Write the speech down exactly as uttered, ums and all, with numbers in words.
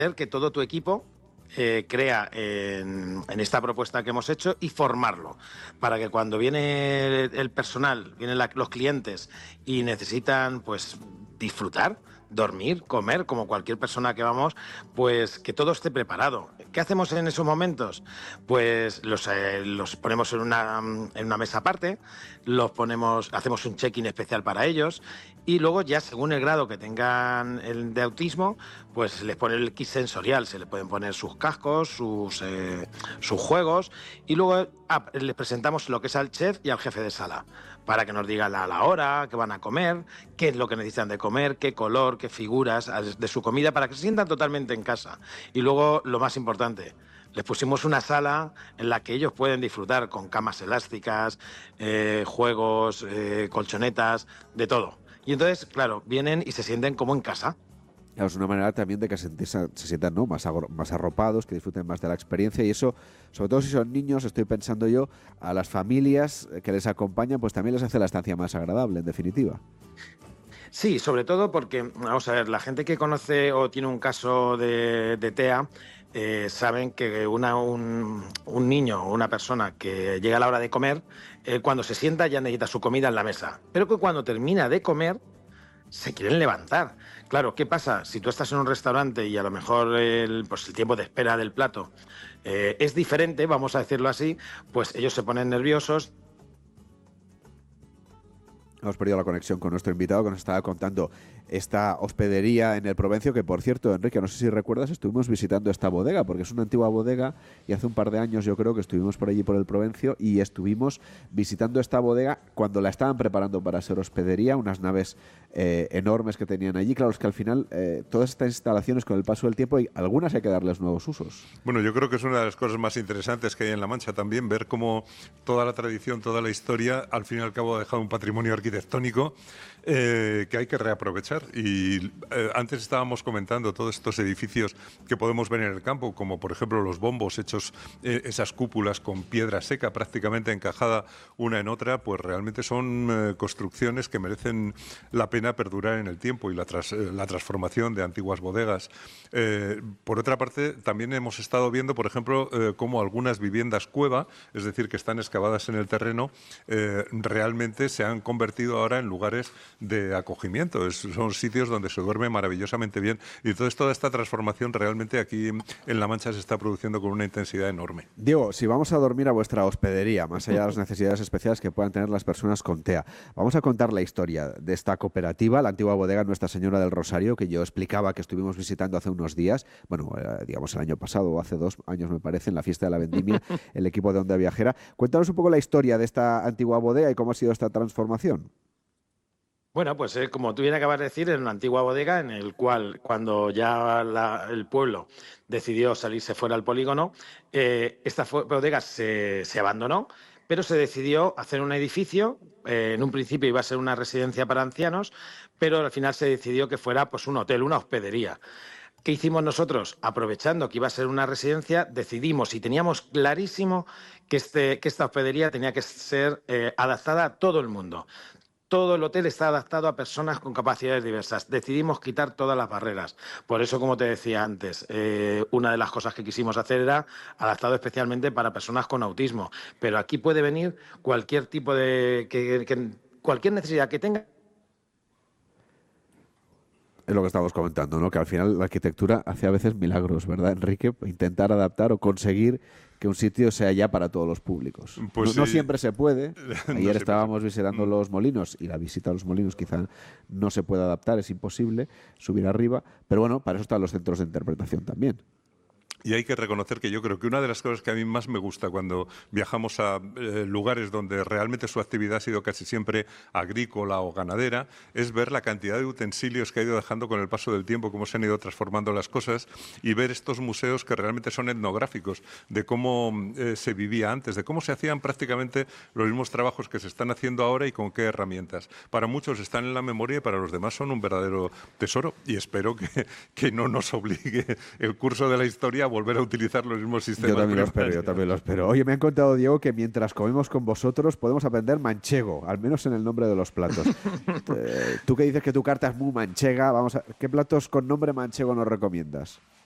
que todo tu equipo eh, crea en, en esta propuesta que hemos hecho y formarlo, para que cuando viene el personal, vienen la, los clientes y necesitan pues disfrutar, dormir, comer, como cualquier persona que vamos, pues que todo esté preparado. ¿Qué hacemos en esos momentos? Pues los, eh, los ponemos en una, en una mesa aparte, los ponemos, hacemos un check-in especial para ellos y luego ya según el grado que tengan el de autismo, pues les pone el kit sensorial, se les pueden poner sus cascos, sus, eh, sus juegos y luego ah, les presentamos lo que es al chef y al jefe de sala para que nos digan la, la hora, qué van a comer, qué es lo que necesitan de comer, qué color, qué figuras de su comida, para que se sientan totalmente en casa. Y luego, lo más importante, les pusimos una sala en la que ellos pueden disfrutar con camas elásticas, eh, juegos, eh, colchonetas, de todo. Y entonces, claro, vienen y se sienten como en casa. Claro, es una manera también de que se, se sientan, ¿no?, más, más arropados, que disfruten más de la experiencia y eso, sobre todo si son niños, estoy pensando yo, a las familias que les acompañan, pues también les hace la estancia más agradable, en definitiva. Sí, sobre todo porque, vamos a ver, la gente que conoce o tiene un caso de, de T E A, eh, saben que una, un, un niño o una persona que llega a la hora de comer, eh, cuando se sienta ya necesita su comida en la mesa, pero que cuando termina de comer, se quieren levantar. Claro, ¿qué pasa? Si tú estás en un restaurante y a lo mejor el, pues el tiempo de espera del plato eh, es diferente, vamos a decirlo así, pues ellos se ponen nerviosos. Hemos perdido la conexión con nuestro invitado que nos estaba contando esta hospedería en el Provencio, que por cierto, Enrique, no sé si recuerdas, estuvimos visitando esta bodega, porque es una antigua bodega y hace un par de años yo creo que estuvimos por allí por el Provencio y estuvimos visitando esta bodega cuando la estaban preparando para ser hospedería, unas naves eh, enormes que tenían allí. Claro, es que al final eh, todas estas instalaciones con el paso del tiempo, y algunas hay que darles nuevos usos. Bueno, yo creo que es una de las cosas más interesantes que hay en La Mancha también, ver cómo toda la tradición, toda la historia, al fin y al cabo ha dejado un patrimonio arquitectónico eh, que hay que reaprovechar. Y eh, antes estábamos comentando todos estos edificios que podemos ver en el campo, como por ejemplo los bombos hechos, eh, esas cúpulas con piedra seca prácticamente encajada una en otra, pues realmente son eh, construcciones que merecen la pena perdurar en el tiempo, y la, tras, eh, la transformación de antiguas bodegas. Eh, por otra parte, también hemos estado viendo, por ejemplo, eh, cómo algunas viviendas cueva, es decir, que están excavadas en el terreno, eh, realmente se han convertido ahora en lugares de acogimiento. Es, son sitios donde se duerme maravillosamente bien, y entonces toda esta transformación realmente aquí en La Mancha se está produciendo con una intensidad enorme. Diego, si vamos a dormir a vuestra hospedería, más allá de las necesidades especiales que puedan tener las personas con T E A, vamos a contar la historia de esta cooperativa, la antigua bodega Nuestra Señora del Rosario, que yo explicaba que estuvimos visitando hace unos días, bueno, eh, digamos el año pasado o hace dos años me parece, en la fiesta de la vendimia, el equipo de Onda Viajera. Cuéntanos un poco la historia de esta antigua bodega y cómo ha sido esta transformación. Bueno, pues eh, como tú bien acabas de decir, es una antigua bodega en el cual cuando ya la, el pueblo decidió salirse fuera al polígono, eh, esta bodega se, se abandonó, pero se decidió hacer un edificio. Eh, en un principio iba a ser una residencia para ancianos, pero al final se decidió que fuera pues un hotel, una hospedería. ¿Qué hicimos nosotros? Aprovechando que iba a ser una residencia, decidimos y teníamos clarísimo que, este, que esta hospedería tenía que ser eh, adaptada a todo el mundo. Todo el hotel está adaptado a personas con capacidades diversas. Decidimos quitar todas las barreras. Por eso, como te decía antes, eh, una de las cosas que quisimos hacer era adaptado especialmente para personas con autismo. Pero aquí puede venir cualquier tipo de... Que, que, cualquier necesidad que tenga. Es lo que estamos comentando, ¿no? Que al final la arquitectura hace a veces milagros, ¿verdad, Enrique? Intentar adaptar o conseguir que un sitio sea ya para todos los públicos. Pues no, sí. no siempre se puede. Ayer No estábamos siempre. visitando los molinos y la visita a los molinos quizá no se puede adaptar, es imposible subir arriba, pero bueno, para eso están los centros de interpretación también. Y hay que reconocer que yo creo que una de las cosas que a mí más me gusta cuando viajamos a eh, lugares donde realmente su actividad ha sido casi siempre agrícola o ganadera, es ver la cantidad de utensilios que ha ido dejando con el paso del tiempo, cómo se han ido transformando las cosas, y ver estos museos que realmente son etnográficos, de cómo eh, se vivía antes, de cómo se hacían prácticamente los mismos trabajos que se están haciendo ahora y con qué herramientas. Para muchos están en la memoria y para los demás son un verdadero tesoro, y espero que, que no nos obligue el curso de la historia a volver a utilizar los mismos sistemas. Yo también lo espero, yo también lo espero. Oye, me han contado, Diego, que mientras comemos con vosotros podemos aprender manchego, al menos en el nombre de los platos. eh, tú que dices que tu carta es muy manchega, vamos a, ¿qué platos con nombre manchego nos recomiendas?